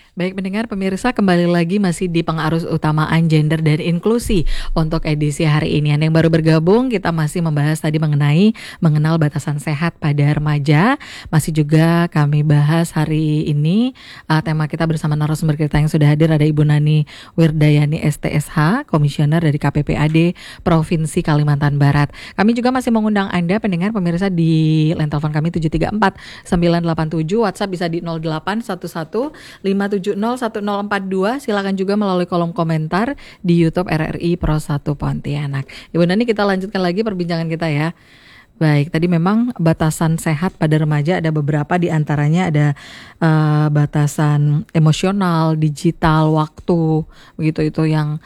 Baik pendengar pemirsa, kembali lagi masih di pengarus utamaan gender dan inklusi untuk edisi hari ini. Anda yang baru bergabung, kita masih membahas tadi mengenai mengenal batasan sehat pada remaja. Masih juga kami bahas hari ini tema kita bersama narasumber kita yang sudah hadir, ada Ibu Nani Wirdayani STSH, Komisioner dari KPPAD Provinsi Kalimantan Barat. Kami juga masih mengundang Anda pendengar pemirsa di line telepon kami 734 987, WhatsApp bisa di 0811 5701042. Silakan juga melalui kolom komentar di YouTube RRI Pro 1 Pontianak. Ibu Nani, kita lanjutkan lagi perbincangan kita ya. Baik, tadi memang batasan sehat pada remaja ada beberapa, di antaranya ada batasan emosional, digital, waktu, begitu itu yang